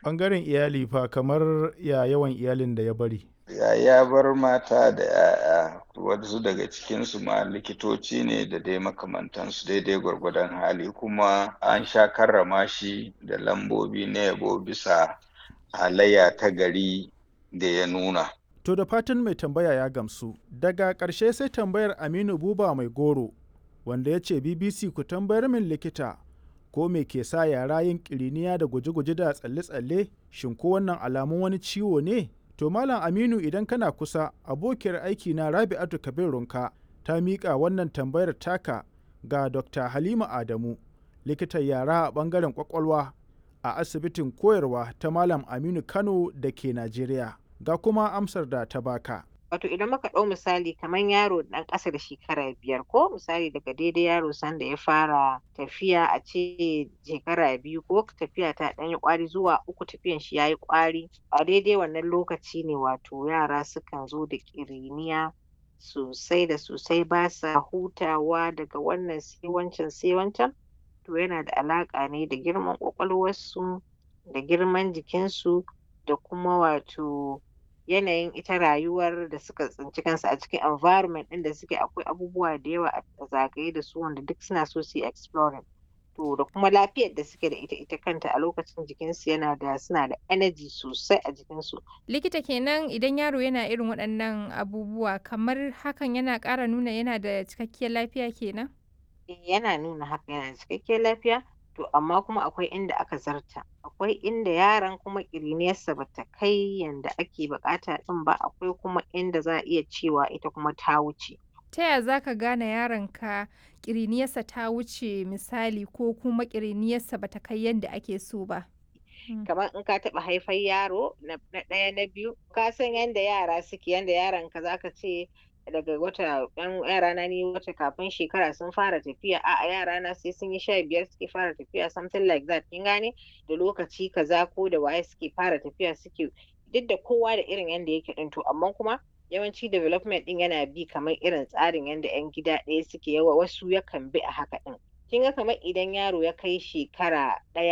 Ɓangaren iyali fa kamar ya yawan iyalin da ya bari? Ya bar mata da 'ya'ya, wasu daga cikinsu ma likitoci ne da dai makamantansu daidai gwargwadon hali, kuma an sha karrama shi da lambobi na yabo bisa halayya ta gari da ya nuna. To da fatan mai tambaya ya gamsu. Daga ƙarshe sai tambayar Aminu Buba Mai Goro, wanda ya ce BBC ku tambayar min likita ko me ke sa yara yin ƙiriniya da guje-guje da tsalle-tsalle, shin ko wannan alamun wani ciwo ne? To Malam Aminu idan kana kusa, abokiyar aikina Rabi'atu Kabir Runka ta miƙa wannan tambayar taka ga Dr. Halima Adamu, likitan yara a ɓangaren ƙwaƙwalwa a asibitin koyarwa ta Malam Aminu Kano da ke Najeriya. Ga kuma amsar da ta baka. Wato idan muka ɗau misali kamar yaro ɗan ƙasa da shekara 5 ko misali daga daidai yaro sanda ya fara tafiya a ce shekara 2 ko tafiya ta ɗan yi ƙwari zuwa 3 tafiyan shi ya yi ƙwari, a daidai wannan lokaci ne wato yara sukan zo da ƙiriniya sosai da sosai, ba sa hutawa daga wannan sai wancan sai wancan. To yana da alaƙa ne da girman ƙwaƙwalwarsu da girman jikinsu da kuma wato yanayin ita rayuwar da suka tsinci kansu a cikin environment ɗin da suke, akwai abubuwa da yawa a zagaye da su wanda duk suna so su yi exploring. To da kuma lafiyar da suke da ita kanta a lokacin jikinsu suna da energy sosai a jikinsu. Likita kenan idan yaro yana irin waɗannan abubuwa kamar hakan yana ƙara nuna yana da cikakkiyar lafiya kenan? Yana nuna haka yana da cikakkiyar lafiya, to amma kuma akwai inda aka zarta. Akwai inda yaron kuma ƙiriniyarsa ba ta kai yanda ake buƙata ɗin ba, akwai kuma inda za a iya cewa ita kuma ta wuce. Ta ya za ka gane yaronka ƙiriniyarsa ta wuce misali ko kuma ƙiriniyarsa ba ta kai yadda ake so ba? Kamar in ka taɓa haifar yaro na ɗaya na biyu, ka san yanda yara suke, yanda yaronka za ka ce daga wata yarana ni wata kafin shekara sun fara tafiya, a'a yarana sai sun yi 15 suke fara tafiya, something like that, kin gane? Da lokaci kaza ko da waye suke fara tafiya suke, duk da kowa da irin yanda yake ɗin, to amma kuma yawanci development ɗin yana bi kamar irin tsarin yanda 'yan gida ɗaya suke, wasu yakan bi a haka ɗin. Kin ga kamar idan yaro ya kai shekara 1